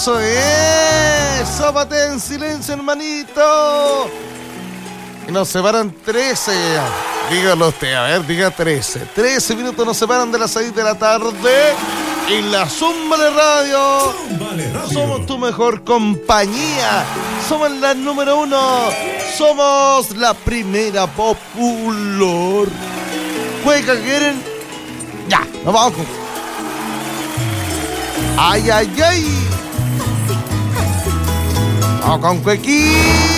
Eso es. Sópate en silencio, hermanito. Y nos separan 13. Dígalo usted, a ver, diga 13. 13 minutos nos separan de las 6 de la tarde. En la Zúmbale Radio. Somos tu mejor compañía. Somos la número 1. Somos la primera popular. Juega, quieren. Ya, nos vamos. Ay, ay, ay. Vamos con Cuequín.